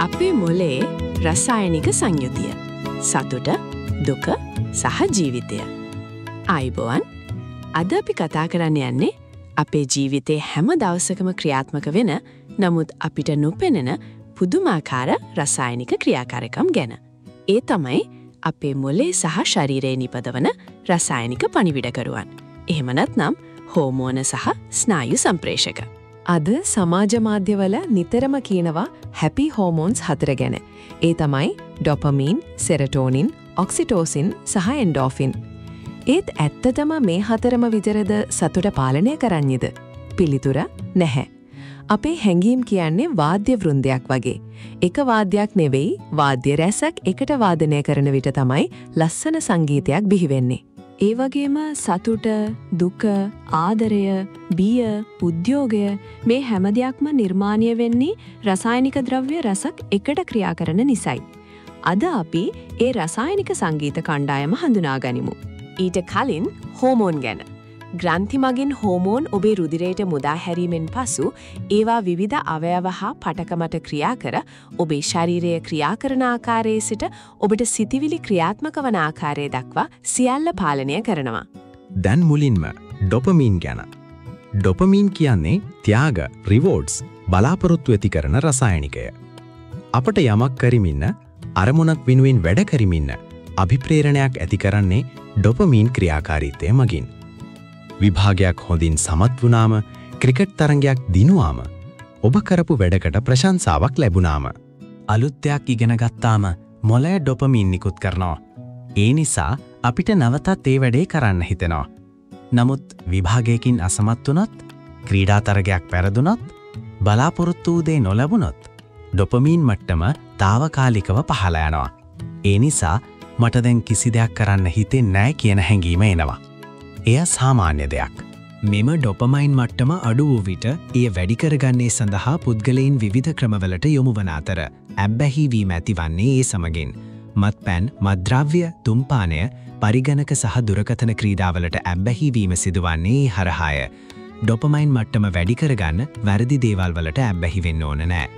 අපේ මොලේ රසායනික සංයුතිය සතුට දුක සහ ජීවිතය. ආයුබෝවන්. අද අපි කතා කරන්න යන්නේ අපේ ජීවිතේ හැම දවසකම ක්‍රියාත්මක වෙන නමුත් අපිට නොපෙනෙන පුදුමාකාර රසායනික ක්‍රියාකාරකම් ගැන. ඒ තමයි අපේ මොලේ සහ ශරීරයේ නිපදවන රසායනික පණිවිඩකරුවන්. එහෙම නැත්නම් හෝමෝන සහ ස්නායු සම්ප්‍රේෂක. අද සමාජ මාධ්‍යවල නිතරම කියනවා හැපි හෝමෝන්ස් 4 ගැන. ඒ තමයි ඩොපමීන්, සෙරටෝනින්, ඔක්සිටෝසින් සහ එන්ඩෝෆින්. ඒත් ඇත්තටම මේ 4ම විතරද සතුට පාලනය කරන්නේද? පිළිතුර නැහැ. අපේ හැඟීම් කියන්නේ වාද්‍ය වෘන්දයක් වගේ. එක වාද්‍යයක් නෙවෙයි, වාද්‍ය රැසක් එකට වාදනය කරන විට තමයි ලස්සන සංගීතයක් බිහි වෙන්නේ. ඒ වගේම සතුට, දුක, ආදරය, බිය, උද්‍යෝගය මේ හැම දෙයක්ම නිර්මාණය වෙන්නේ රසායනික ද්‍රව්‍ය රසක් එකට ක්‍රියා කරන නිසායි. අද අපි ඒ රසායනික සංගීත කණ්ඩායම හඳුනා ගනිමු. ඊට කලින් හෝමෝන් ගැන. ග්‍රන්ථි මගින් හෝමෝන් ඔබේ රුධිරයට මුදා හැරීමෙන් පසු ඒවා විවිධ අවයව හා පටකමට ක්‍රියා කර ඔබේ ශරීරයේ ක්‍රියා කරන ආකාරයේ සිට ඔබට සිතිවිලි ක්‍රියාත්මක වන ආකාරය දක්වා සියල්ල පාලනය කරනවා. දැන් මුලින්ම ඩොපමීන් ගැන. ඩොපමීන් කියන්නේ ත්‍යාග, රිවෝඩ්ස්, බලාපොරොත්තු ඇති කරන රසායනිකය. අපට යමක් කරමින්න, අරමුණක් වෙනුවෙන් වැඩ කරමින්න අභිප්‍රේරණයක් ඇති කරන්නේ ඩොපමීන් ක්‍රියාකාරීත්වය මගින්. විභාගයක් හොඳින් සමත් වුණාම, ක්‍රිකට් තරඟයක් දිනුවාම, ඔබ කරපු වැඩකට ප්‍රශංසාවක් ලැබුණාම, අලුත් දෙයක් ඉගෙන ගත්තාම මොළය ඩොපමීන් නිකුත් කරනවා. ඒ නිසා අපිට නැවතත් ඒ වැඩේ කරන්න හිතෙනවා. නමුත් විභාගයකින් අසමත් වුණොත්, ක්‍රීඩා තරගයක් පෙරදුනොත්, බලාපොරොත්තු වූ දේ නොලැබුණොත් ඩොපමීන් මට්ටම తాවකාලිකව පහළ යනවා. ඒ නිසා මට දැන් කිසි දෙයක් කරන්න හිතෙන්නේ නැහැ කියන හැඟීම එනවා. එය සාමාන්‍ය දෙයක්. මෙම ඩොපමයින් මට්ටම අඩු වූ විට එය වැඩි කරගන්නේ සඳහා පුද්ගලයන් විවිධ ක්‍රමවලට යොමු වන අතර ඇබ්බැහි වීම ඇතිවන්නේ ඒ සමගින්. මත්පැන්, මත්ද්‍රව්‍ය, ධූම්පානය, පරිගණක සහ දුරකථන ක්‍රීඩාවලට ඇබ්බැහි වීම සිදුවන්නේ ඒ හරහාය. ඩොපමයින් මට්ටම වැඩි කරගන්න වැරදි දේවල් වලට ඇබ්බැහි වෙන්න ඕන නෑ.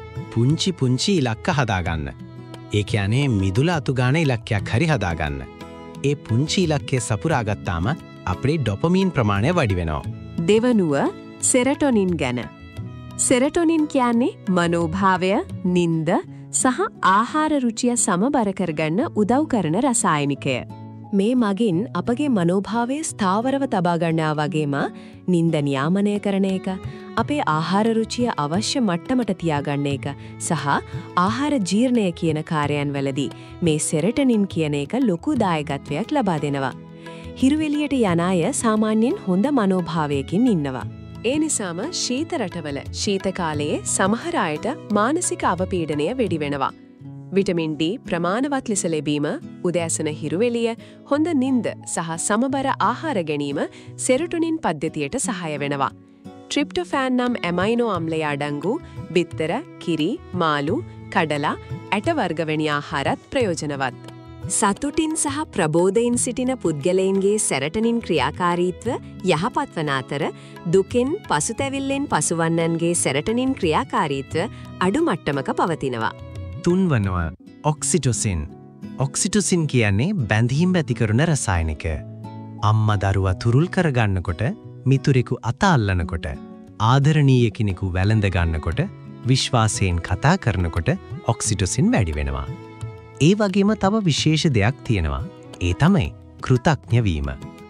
පුංචි ඉලක්ක හදාගන්න. ඒ කියන්නේ මිදුල අතුගාන ඉලක්කයක් හරි හදාගන්න. ඒ පුංචි ඉලක්කය සපුරාගත්තාම අපේ ඩොපමීන් ප්‍රමාණය වැඩි වෙනවා. දෙවනුව සෙරටොනින් ගැන. සෙරටොනින් කියන්නේ මනෝභාවය, නින්ද සහ ආහාර රුචිය සමබර කරගන්න උදව් කරන රසායනිකය. මේ මගින් අපගේ මනෝභාවය ස්ථාවරව තබා ගන්නවා වගේම නින්ද නියාමනය කරන එක, අපේ ආහාර රුචිය අවශ්‍ය මට්ටමට තියාගන්න එක සහ ආහාර ජීර්ණය කියන කාර්යයන් වලදී මේ සෙරටොනින් කියන එක ලොකු දායකත්වයක් ලබා දෙනවා. හිරුවෙලියට යන අය සාමාන්‍යයෙන් හොඳ මනෝභාවයකින් ඉන්නවා. ඒ නිසාම ශීත රටවල ශීත කාලයේ සමහර අයට මානසික අවපීඩනය වැඩි වෙනවා. විටමින් D ප්‍රමාණවත් ලෙස ලැබීම, උදෑසන හිරුවෙලිය, හොඳ නින්ද සහ සමබර ආහාර ගැනීම සෙරටොනින් පද්ධතියට සහාය වෙනවා. ට්‍රිප්ටොෆෑන් නම් ඇමයිනෝ අම්ලය අඩංගු බිත්තර, කිරි, මාළු, කඩලා, ඇට වර්ග වැනි ආහාරත් ප්‍රයෝජනවත්. සතුටින් සහ ප්‍රබෝධයෙන් සිටින පුද්ගලයන්ගේ සෙරටොනින් ක්‍රියාකාරීත්ව යහපත් වන අතර දුකෙන්, පසුතැවිල්ලෙන් පසුවන්නන්ගේ සෙරටොනින් ක්‍රියාකාරීත්ව අඩු මට්ටමක පවතිනවා. තුන්වනව ඔක්සිටොසින්. ඔක්සිටොසින් කියන්නේ බැඳීම් ඇති කරන රසායනිකය. අම්මා දරුවා තුරුල් කරගන්නකොට, මිතුරෙකු අත අල්ලනකොට, ආදරණීය කෙනෙකු වැළඳ ගන්නකොට, විශ්වාසයෙන් කතා කරනකොට ඔක්සිටොසින් වැඩි වෙනවා. ඒ වගේම තව විශේෂ දෙයක් තියෙනවා. ඒ තමයි කෘතඥ වීම.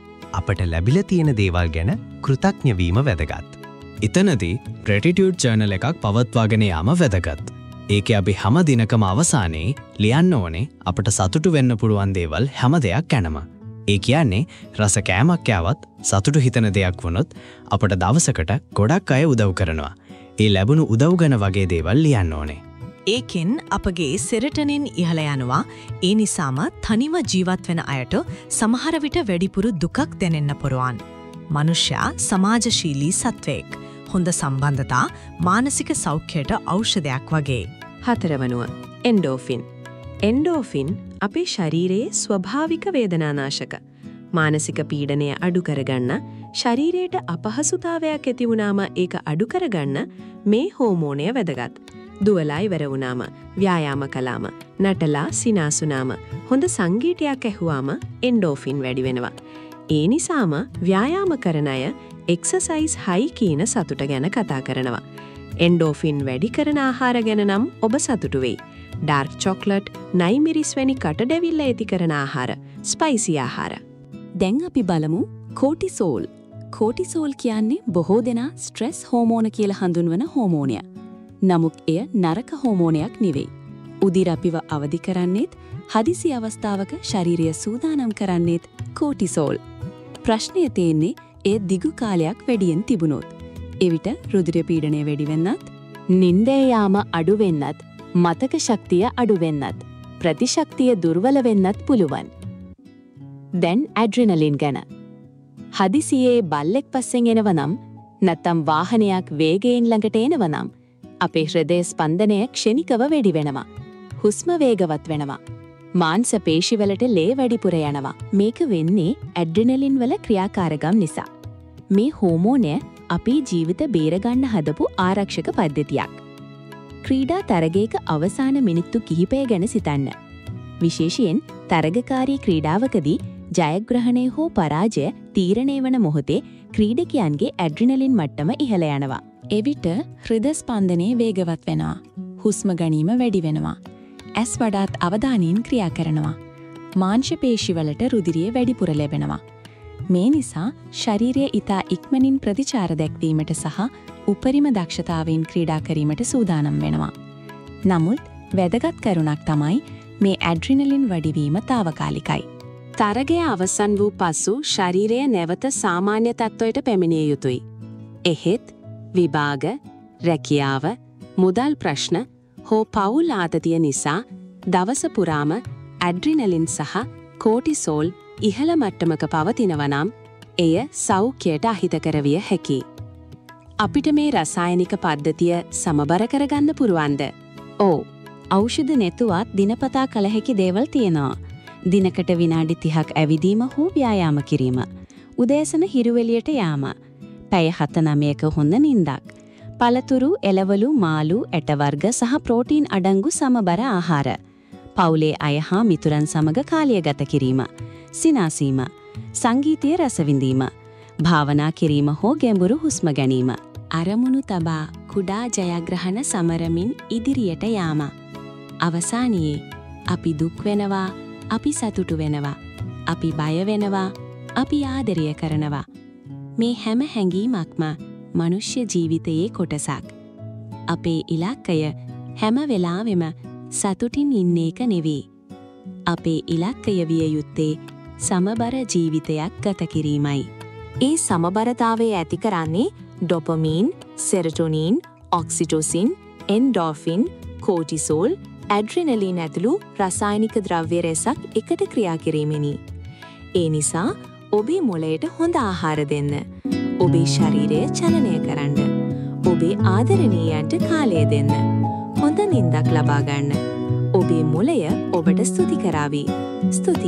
අපට ලැබිලා තියෙන දේවල් ගැන කෘතඥ වීම වැදගත්. එතනදී ග්‍රැටිටියුඩ් ජර්නල් එකක් පවත්වාගෙන යාම වැදගත්. ඒකේ අපි හැම දිනකම අවසානයේ ලියන්න ඕනේ අපට සතුටු වෙන්න පුළුවන් දේවල් හැම දෙයක් ගැනම. ඒ කියන්නේ රස කෑමක් කෑවත් සතුටු හිතන දෙයක් වුණොත් අපට දවසකට ගොඩක් අය උදව් කරනවා. ඒ ලැබුණු උදව් ගැන වගේ දේවල් ලියන්න ඕනේ. ඒකෙන් අපගේ සෙරටොනින් ඉහළ යනවා. ඒ නිසාම තනිව ජීවත් වෙන අයට සමහර විට වැඩිපුර දුකක් දැනෙන්න පුරුවන්. මනුෂ්‍යයා සමාජශීලී සත්වයෙක්. හොඳ සම්බන්ධතා මානසික සෞඛ්‍යයට ඖෂධයක් වගේ. හතරවනුව එන්ඩෝෆින්. එන්ඩෝෆින් අපේ ශරීරයේ ස්වභාවික වේදනානාශක. මානසික පීඩනය අඩු කරගන්න, ශරීරයට අපහසුතාවයක් ඇති වුණාම ඒක අඩු කරගන්න මේ හෝමෝනය වැදගත්. දුවලා ඉවර වුණාම, ව්‍යායාම කළාම, නටලා සිනාසුනාම, හොඳ සංගීතයක් ඇහුවාම එන්ඩෝෆින් වැඩි වෙනවා. ඒ නිසාම ව්‍යායාම කරන අය එක්සර්සයිස් හයි කියන සතුට ගැන කතා කරනවා. එන්ඩෝෆින් වැඩි කරන ආහාර ගැන නම් ඔබ සතුටු වෙයි. ඩාර්ක් චොක්ලට්, නයිමිරිස් වැනි කටඩැවිල්ල ඇති කරන ආහාර, ස්පයිසි ආහාර. දැන් අපි බලමු කෝටිසෝල්. කෝටිසෝල් කියන්නේ බොහෝ දෙනා ස්ට්‍රෙස් හෝමෝන කියලා හඳුන්වන හෝමෝනයක්. නමුත් එය නරක හෝමෝනයක් නෙවෙයි. උදිර අපිව අවදි කරන්නේත්, හදිසි අවස්ථාවක ශරීරය සූදානම් කරන්නේත් කෝටිසෝල්. ප්‍රශ්නය තියෙන්නේ එය දිගු කාලයක් වැඩියෙන් තිබුණොත්. එවිට රුධිර පීඩනය වැඩි වෙන්නත්, නින්දේ යාම අඩු වෙන්නත්, මතක ශක්තිය අඩු වෙන්නත්, ප්‍රතිශක්තිය දුර්වල වෙන්නත් පුළුවන්. දැන් ඇඩ්‍රිනලින් ගැන. හදිසියේ බල්ලෙක් පස්සෙන් එනවනම්, නැත්තම් වාහනයක් වේගයෙන් ළඟට එනවනම්, අපේ හෘදය ස්පන්දනය ක්ෂණිකව වැඩි වෙනවා. හුස්ම වේගවත් වෙනවා. මාංශ පේශිවලට ලේ වැඩිපුර යනවා. මේක වෙන්නේ ඇඩ්‍රිනලින් වල ක්‍රියාකාරකම් නිසා. මේ හෝමෝනය අපේ ජීවිත බේරගන්න හදපු ආරක්ෂක පද්ධතියක්. ක්‍රීඩා තරගයක අවසාන මිනිත්තු කිහිපය ගැන සිතන්න. විශේෂයෙන් තරගකාරී ක්‍රීඩාවකදී ජයග්‍රහණය හෝ පරාජය තීරණය වන මොහොතේ ක්‍රීඩකයන්ගේ ඇඩ්‍රිනලින් මට්ටම ඉහළ යනවා. එවිට හෘද ස්පන්දනය වේගවත් වෙනවා. හුස්ම ගැනීම වැඩි වෙනවා. ඇස් වඩාත් අවධානයෙන් ක්‍රියා කරනවා. මාංශ පේශිවලට රුධිරය වැඩිපුර ලැබෙනවා. මේ නිසා ශරීරය ඉතා ඉක්මනින් ප්‍රතිචාර දැක්වීමට සහ උපරිම දක්ෂතාවයෙන් ක්‍රීඩා කිරීමට සූදානම් වෙනවා. නමුත් වැදගත් කරුණක් තමයි මේ ඇඩ්‍රිනලින් වැඩිවීම తాවකාලිකයි. තරගය අවසන් වූ පසු ශරීරය නැවත සාමාන්‍ය තත්ත්වයට පැමිණිය යුතුයි. එහෙත් විභාග, රැකියාව, මුදල් ප්‍රශ්න හෝ පවුල් ආතතිය නිසා දවස පුරාම ඇඩ්‍රිනලින් සහ කෝටිසෝල් ඉහළ මට්ටමක පවතිනවනම් එය සෞඛ්‍යයට අහිතකර විය හැකියි. අපිට මේ රසායනික පද්ධතිය සමබර කරගන්න පුරුවන්ද? ඔව්. ඖෂධ නැතුවත් දිනපතා කළ හැකි දේවල් තියෙනවා. දිනකට විනාඩි 30ක් ඇවිදීම හෝ ව්‍යායාම කිරීම. උදෑසන හිරුවෙලියට යාම. පැය 7-9ක හොඳ නිින්දක්. පළතුරු, එළවලු, මාළු, ඇට වර්ග සහ ප්‍රෝටීන් අඩංගු සමබර ආහාර. පවුලේ අය හා මිතුරන් සමග කාලය ගත කිරීම. සිනාසීම. සංගීතය රසවිඳීම. භාවනා කිරීම හෝ ගැඹුරු හුස්ම ගැනීම. අරමුණු තබා කුඩා ජයග්‍රහණ සමරමින් ඉදිරියට යාම. අවසානයේ අපි දුක් වෙනවා, අපි සතුටු වෙනවා, අපි බය වෙනවා, අපි ආදරය කරනවා. මේ හැම හැඟීමක්ම මනුෂ්‍ය ජීවිතයේ කොටසක්. අපේ ඉලක්කය හැම වෙලාවෙම සතුටින් ඉන්න එක නෙවෙයි. අපේ ඉලක්කය විය යුත්තේ සමබර ජීවිතයක් ගත කිරීමයි. ඒ සමබරතාවය ඇති කරන්නේ ඩොපමීන්, සෙරටොනින්, ඔක්සිටොසින්, එන්ඩෝෆින්, කෝටිසෝල්, ඇඩ්‍රිනලින් ඇතුළු රසායනික ද්‍රව්‍ය රැසක් එකට ක්‍රියා කිරීමෙනි. ඒ නිසා ඔබේ මොළයට හොඳ ආහාර දෙන්න. ඔබේ ශරීරය චලනය කරන්න. ඔබේ ආදරණීයන්ට කාලය දෙන්න. හොඳ නිින්දක් ලබා ගන්න. ඔබේ මොළය ඔබට ස්තුති කරાવી. ස්තුති.